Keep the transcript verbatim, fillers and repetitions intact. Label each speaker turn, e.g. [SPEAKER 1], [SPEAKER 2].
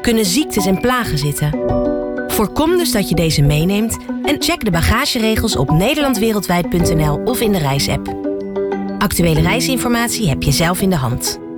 [SPEAKER 1] kunnen ziektes en plagen zitten. Voorkom dus dat je deze meeneemt en check de bagageregels op nederlandwereldwijd punt n l of in de reisapp. Actuele reisinformatie heb je zelf in de hand.